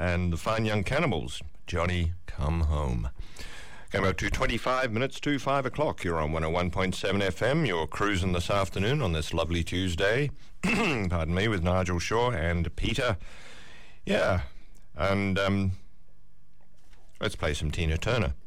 and the Fine Young Cannibals, Johnny Come Home. Came up to 25 minutes to 5 o'clock. You're on 101.7 FM. You're cruising this afternoon on this lovely Tuesday. Pardon me, with Nigel Shaw and Peter. Yeah, and let's play some Tina Turner.